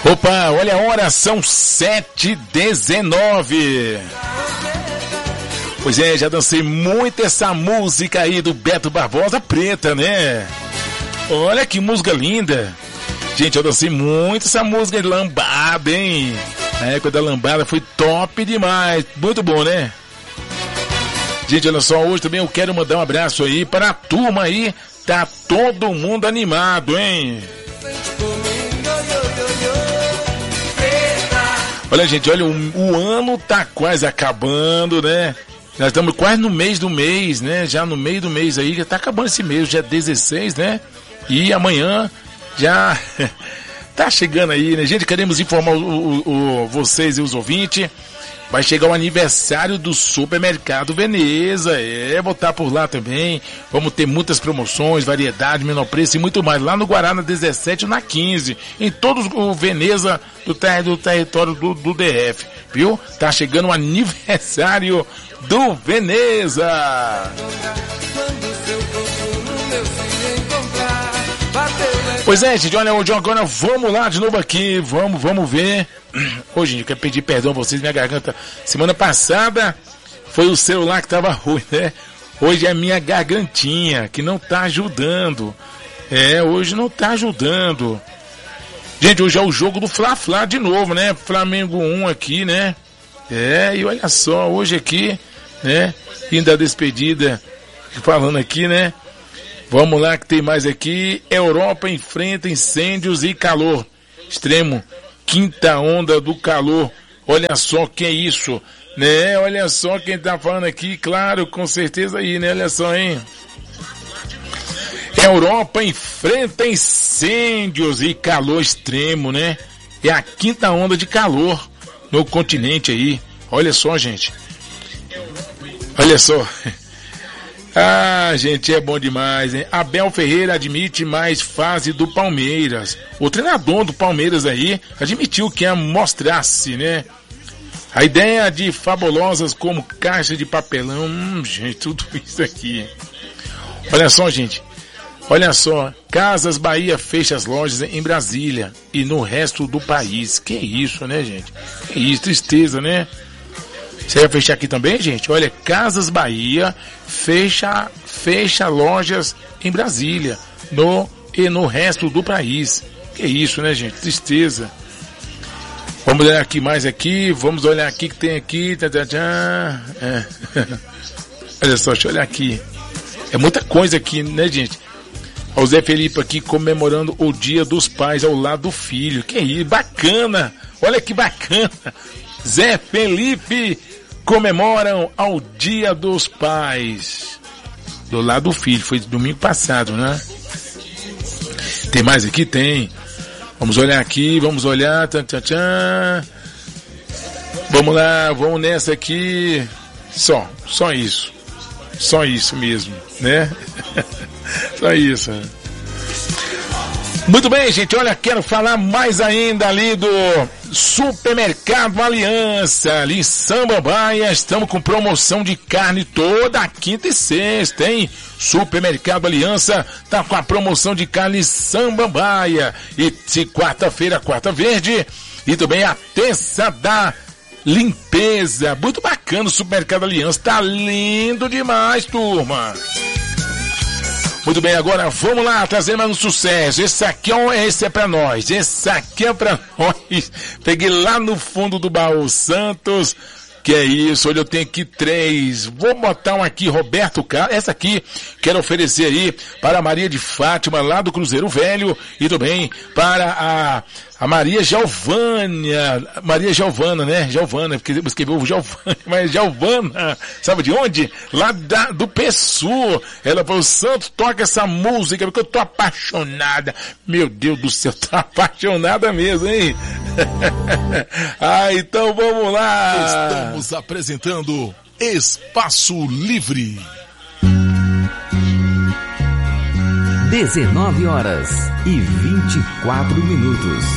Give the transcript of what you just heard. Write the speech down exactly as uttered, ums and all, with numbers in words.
Opa, olha a hora, são sete e dezenove. Pois é, já dancei muito essa música aí do Beto Barbosa, Preta, né? Olha que música linda. Gente, eu dancei muito essa música de lambada, hein? Na época da lambada foi top demais. Muito bom, né? Gente, olha só, hoje também eu quero mandar um abraço aí para a turma aí. Tá todo mundo animado, hein? Olha, gente, olha, o, o ano tá quase acabando, né? Nós estamos quase no mês do mês, né? Já no meio do mês aí, já tá acabando esse mês, já é dezesseis, né? E amanhã já tá chegando aí, né? Gente, queremos informar o, o, o, vocês e os ouvintes. Vai chegar o aniversário do Supermercado Veneza, é, vou estar por lá também. Vamos ter muitas promoções, variedade, menor preço e muito mais. Lá no Guará, na dezessete, na quinze. Em todos o Veneza do, ter, do território do, do D F, viu? Tá chegando o aniversário do Veneza. Pois é, gente, olha, hoje agora vamos lá de novo aqui, vamos, vamos ver. Hoje, gente, eu quero pedir perdão a vocês, minha garganta. Semana passada foi o celular que tava ruim, né? Hoje é a minha gargantinha que não tá ajudando. É, hoje não tá ajudando. Gente, hoje é o jogo do Fla-Fla de novo, né? Flamengo um aqui, né? É, e olha só, hoje aqui, né? Fim da despedida, falando aqui, né? Vamos lá que tem mais aqui. Europa enfrenta incêndios e calor extremo. Quinta onda do calor. Olha só que é isso, né? Olha só quem tá falando aqui, claro, com certeza aí, né? Olha só, hein? Europa enfrenta incêndios e calor extremo, né? É a quinta onda de calor no continente aí. Olha só, gente. Olha só. Ah, gente, é bom demais, hein? Abel Ferreira admite mais fase do Palmeiras. O treinador do Palmeiras aí admitiu que ia mostrar-se, né? A ideia de fabulosas como caixa de papelão, hum, gente, tudo isso aqui. Olha só, gente. Olha só, Casas Bahia fecha as lojas em Brasília e no resto do país. Que isso, né, gente? Que isso, tristeza, né? Você vai fechar aqui também, gente? Olha, Casas Bahia fecha, fecha lojas em Brasília no, e no resto do país. Que isso, né, gente? Tristeza. Vamos olhar aqui mais aqui. Vamos olhar aqui que tem aqui. Tá, tá, tá. É. Olha só, deixa eu olhar aqui. É muita coisa aqui, né, gente? O Zé Felipe aqui comemorando o Dia dos Pais ao lado do filho. Que isso, bacana. Olha que bacana. Zé Felipe comemoram ao Dia dos Pais do lado do filho, foi domingo passado, né? Tem mais aqui? Tem. Vamos olhar aqui, vamos olhar. Tchan, tchan, tchan. Vamos lá, vamos nessa aqui. Só, só isso. Só isso mesmo, né? Só isso. Muito bem, gente, olha, quero falar mais ainda ali do Supermercado Aliança, ali em Samambaia. Estamos com promoção de carne toda quinta e sexta, hein? Supermercado Aliança tá com a promoção de carne em Samambaia. E se quarta-feira, quarta verde, e também a terça da limpeza. Muito bacana o Supermercado Aliança, tá lindo demais, turma. Muito bem, agora vamos lá, trazer mais um sucesso. Esse aqui é, esse é pra nós, esse aqui é pra nós. Peguei lá no fundo do baú, Santos. Que é isso, hoje eu tenho aqui três. Vou botar um aqui, Roberto Carlos. Essa aqui quero oferecer aí para a Maria de Fátima, lá do Cruzeiro Velho. E também para a, a Maria Giovânia. Maria Giovana, né? Giovana, porque escreveu Giovânia, mas Giovana. Sabe de onde? Lá da, do Pessoa. Ela falou, Santos, toca essa música, porque eu tô apaixonada. Meu Deus do céu, tô apaixonada mesmo, hein? Ah, então vamos lá. Estamos apresentando Espaço Livre. dezenove horas e vinte e quatro minutos.